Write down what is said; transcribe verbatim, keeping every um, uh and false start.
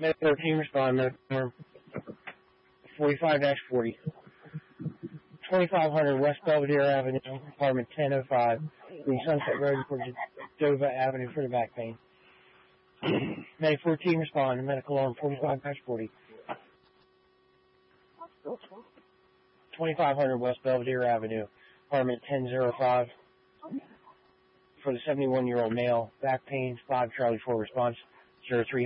Med fourteen respond, Med forty-five forty. twenty-five hundred West Belvedere Avenue, apartment ten oh five, the Sunset Road for Dova Avenue for the back pain. Med fourteen respond, medical alarm forty-five forty. twenty-five hundred West Belvedere Avenue, apartment ten oh five, for the seventy-one-year-old male, back pain, five Charlie four response, zero three